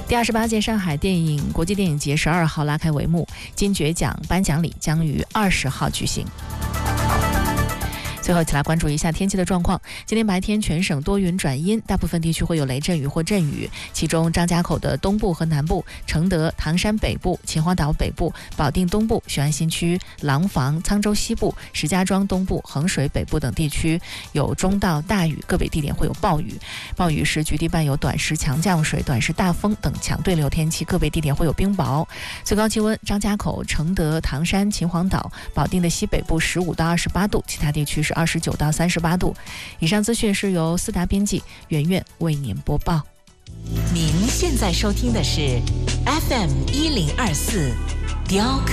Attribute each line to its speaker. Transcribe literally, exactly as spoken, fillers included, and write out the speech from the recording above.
Speaker 1: 第二十八届上海电影国际电影节十二号拉开帷幕，金爵奖颁奖礼将于二十号举行。最后一起来关注一下天气的状况。今天白天全省多云转阴，大部分地区会有雷阵雨或阵雨，其中张家口的东部和南部、承德、唐山北部、秦皇岛北部、保定东部、雄安新区、廊坊、沧州西部、石家庄东部、衡水北部等地区有中到大雨，个别地点会有暴雨。暴雨时局地伴有短时强降水、短时大风等强对流天气，个别地点会有冰雹。最高气温，张家口、承德、唐山、秦皇岛、保定的西北部十五到二十八度，其他地区是二十九到三十八度。以上资讯是由思达编辑，圆圆为您播报。
Speaker 2: 您现在收听的是 F M 一零二四雕刻